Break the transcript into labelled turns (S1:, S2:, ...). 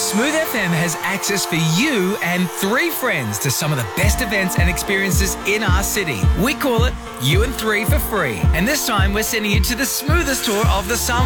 S1: Smooth FM has access for you and 3 friends to some of the best events and experiences in our city. We call it You and 3 for free. And this time we're sending you to the smoothest tour of the summer.